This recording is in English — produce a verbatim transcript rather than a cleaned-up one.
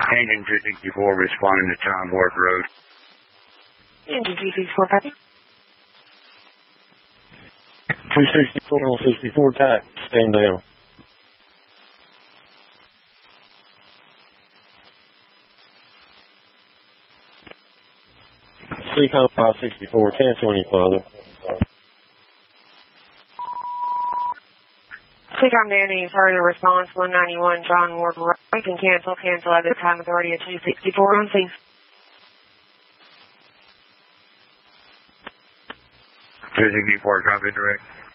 Engine two sixty-four responding to John Ward Road. Engine two sixty-four, copy. two sixty-four on sixty-four tack, stand down. Seacom five sixty-four, cancel any further. Seacom to any further response, one ninety-one John Ward Road. You can cancel, cancel at this time authority at two sixty-four on scene. two sixty-four, copy direct.